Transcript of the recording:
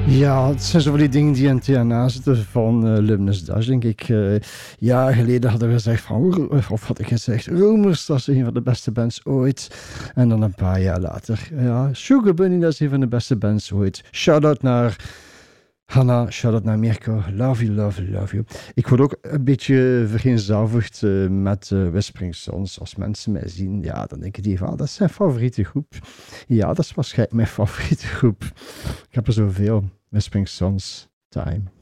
Ja, het zijn zo van die dingen die in TNA zitten van Luminous Dash, denk ik. Jaren geleden hadden we gezegd van, of had ik gezegd, Rumors, dat is een van de beste bands ooit. En dan een paar jaar later, ja, Sugar Bunny, dat is een van de beste bands ooit. Shout-out naar Hanna, shout-out naar Mirko. Love you, love you, love you. Ik word ook een beetje vereenzelvigd met Whispering Sons. Als mensen mij zien, ja, dan denken die van, dat is zijn favoriete groep. Ja, dat is waarschijnlijk mijn favoriete groep. Ik heb er zoveel. Whispering Sons, Time.